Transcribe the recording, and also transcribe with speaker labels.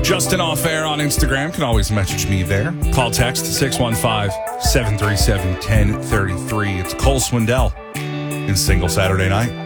Speaker 1: Justin Off Air on Instagram. Can always message me there. Call text 615-737-1033. It's Cole Swindell in Single Saturday Night.